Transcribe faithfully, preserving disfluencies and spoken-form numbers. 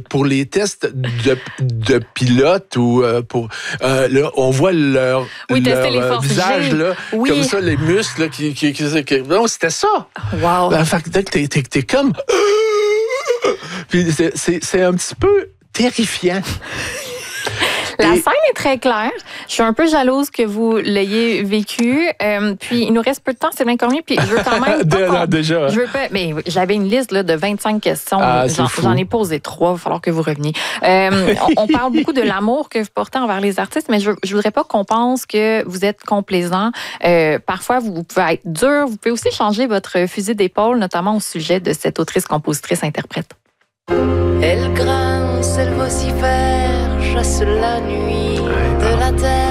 pour les tests de, de pilote ou euh, pour euh, là, on voit leur, oui, leur les euh, visage là, oui. comme ça, les muscles là, qui, qui, qui, qui non, c'était ça. Wow. Ben, fait que t'es, t'es, t'es comme puis c'est, c'est, c'est un petit peu terrifiant. La Et... scène est très claire. Je suis un peu jalouse que vous l'ayez vécu. Euh, puis il nous reste peu de temps, c'est bien connu. Puis je veux quand même. de, non, déjà. Je veux pas. Mais j'avais une liste là, de vingt-cinq questions. Ah, j'en, j'en ai posé trois. Il va falloir que vous reveniez. Euh, on, on parle beaucoup de l'amour que vous portez envers les artistes, mais je, je voudrais pas qu'on pense que vous êtes complaisant. Euh, parfois, vous, vous pouvez être dur. Vous pouvez aussi changer votre fusil d'épaule, notamment au sujet de cette autrice, compositrice, interprète. Elle grince, elle vocifère, chasse la nuit de la terre.